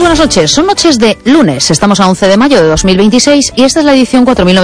buenas noches, son noches de lunes, estamos a 11 de mayo de 2026 y esta es la edición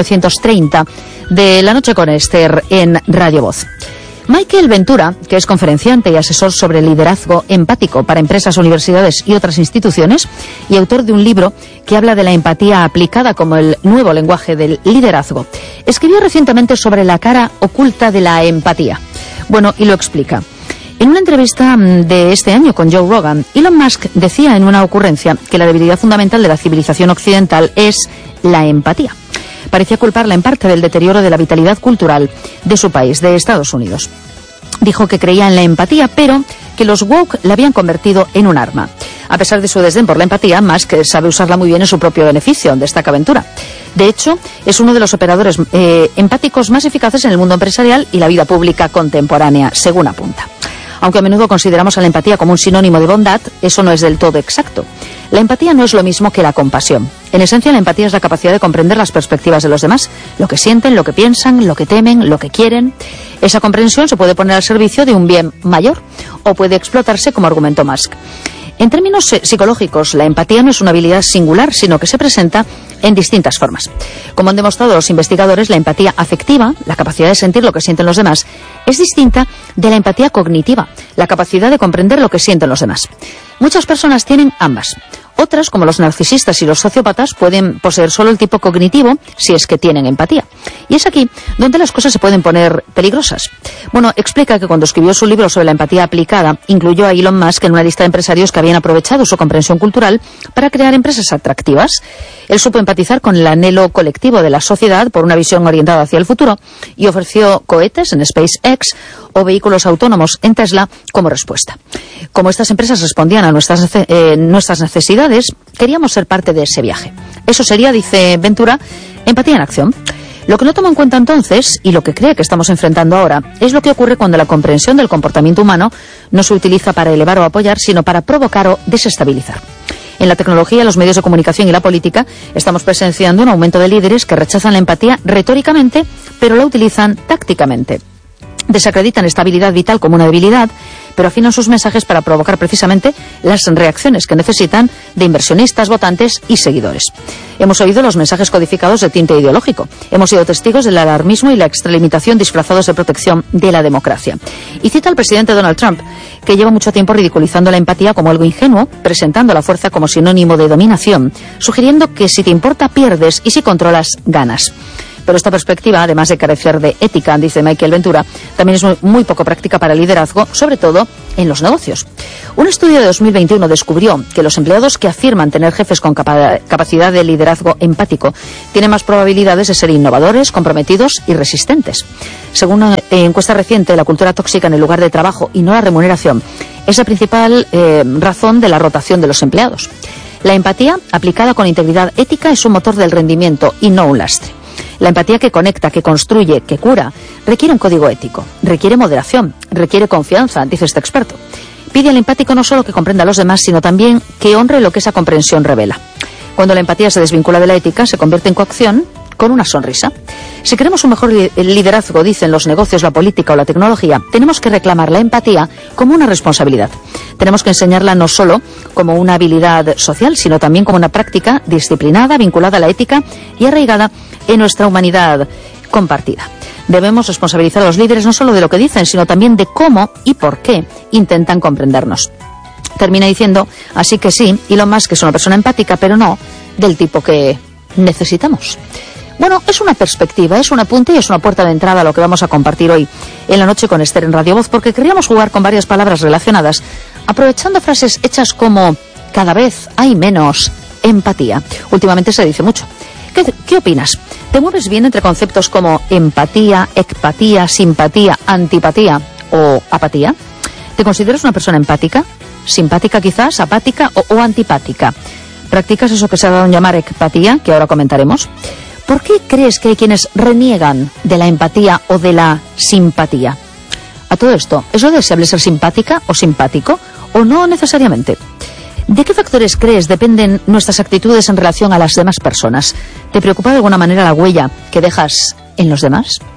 4930 de La Noche con Esther en Radio Voz. Michael Ventura, que es conferenciante y asesor sobre liderazgo empático para empresas, universidades y otras instituciones, y autor de un libro que habla de la empatía aplicada como el nuevo lenguaje del liderazgo, escribió recientemente sobre la cara oculta de la empatía. Bueno, y lo explica. En una entrevista de este año con Joe Rogan, Elon Musk decía en una ocurrencia que la debilidad fundamental de la civilización occidental es la empatía. Parecía culparla en parte del deterioro de la vitalidad cultural de su país, de Estados Unidos. Dijo que creía en la empatía, pero que los woke la habían convertido en un arma. A pesar de su desdén por la empatía, Musk sabe usarla muy bien en su propio beneficio, destaca Ventura. De hecho, es uno de los operadores empáticos más eficaces en el mundo empresarial y la vida pública contemporánea, según apunta. Aunque a menudo consideramos a la empatía como un sinónimo de bondad, eso no es del todo exacto. La empatía no es lo mismo que la compasión. En esencia, la empatía es la capacidad de comprender las perspectivas de los demás, lo que sienten, lo que piensan, lo que temen, lo que quieren. Esa comprensión se puede poner al servicio de un bien mayor o puede explotarse como argumento Musk. En términos psicológicos, la empatía no es una habilidad singular, sino que se presenta en distintas formas. Como han demostrado los investigadores, la empatía afectiva, la capacidad de sentir lo que sienten los demás, es distinta de la empatía cognitiva, la capacidad de comprender lo que sienten los demás. Muchas personas tienen ambas. Otras, como los narcisistas y los sociópatas, pueden poseer solo el tipo cognitivo si es que tienen empatía. Y es aquí donde las cosas se pueden poner peligrosas. Bueno, explica que cuando escribió su libro sobre la empatía aplicada, incluyó a Elon Musk en una lista de empresarios que habían aprovechado su comprensión cultural para crear empresas atractivas. Él supo empatizar con el anhelo colectivo de la sociedad por una visión orientada hacia el futuro y ofreció cohetes en SpaceX o vehículos autónomos en Tesla como respuesta. Como estas empresas respondían a nuestras necesidades, queríamos ser parte de ese viaje. Eso sería, dice Ventura, empatía en acción. Lo que no toma en cuenta entonces, y lo que cree que estamos enfrentando ahora, es lo que ocurre cuando la comprensión del comportamiento humano no se utiliza para elevar o apoyar, sino para provocar o desestabilizar. En la tecnología, los medios de comunicación y la política estamos presenciando un aumento de líderes que rechazan la empatía retóricamente, pero la utilizan tácticamente. Desacreditan esta habilidad vital como una debilidad, pero afinan sus mensajes para provocar precisamente las reacciones que necesitan de inversionistas, votantes y seguidores. Hemos oído los mensajes codificados de tinte ideológico. Hemos sido testigos del alarmismo y la extralimitación disfrazados de protección de la democracia. Y cita al presidente Donald Trump, que lleva mucho tiempo ridiculizando la empatía como algo ingenuo, presentando la fuerza como sinónimo de dominación, sugiriendo que si te importa pierdes y si controlas ganas. Pero esta perspectiva, además de carecer de ética, dice Michael Ventura, también es muy poco práctica para el liderazgo, sobre todo en los negocios. Un estudio de 2021 descubrió que los empleados que afirman tener jefes con capacidad de liderazgo empático tienen más probabilidades de ser innovadores, comprometidos y resistentes. Según una encuesta reciente, la cultura tóxica en el lugar de trabajo y no la remuneración es la principal razón de la rotación de los empleados. La empatía, aplicada con integridad ética, es un motor del rendimiento y no un lastre. La empatía que conecta, que construye, que cura, requiere un código ético, requiere moderación, requiere confianza, dice este experto. Pide al empático no solo que comprenda a los demás, sino también que honre lo que esa comprensión revela. Cuando la empatía se desvincula de la ética, se convierte en coacción con una sonrisa. Si queremos un mejor liderazgo, dicen los negocios, la política o la tecnología, tenemos que reclamar la empatía como una responsabilidad. Tenemos que enseñarla no solo como una habilidad social, sino también como una práctica disciplinada, vinculada a la ética y arraigada en nuestra humanidad compartida. Debemos responsabilizar a los líderes no solo de lo que dicen, sino también de cómo y por qué intentan comprendernos. Termina diciendo, así que sí, Elon Musk es una persona empática, pero no del tipo que necesitamos. Bueno, es una perspectiva, es un apunte y es una puerta de entrada a lo que vamos a compartir hoy en La Noche con Esther en Radio Voz, porque queríamos jugar con varias palabras relacionadas, aprovechando frases hechas como cada vez hay menos empatía. Últimamente se dice mucho. ¿Qué opinas? ¿Te mueves bien entre conceptos como empatía, ecpatía, simpatía, antipatía o apatía? ¿Te consideras una persona empática? ¿Simpática quizás? ¿Apática o antipática? ¿Practicas eso que se ha dado en llamar ecpatía, que ahora comentaremos? ¿Por qué crees que hay quienes reniegan de la empatía o de la simpatía? A todo esto, ¿es lo deseable ser simpática o simpático? ¿O no necesariamente? ¿De qué factores crees dependen nuestras actitudes en relación a las demás personas? ¿Te preocupa de alguna manera la huella que dejas en los demás?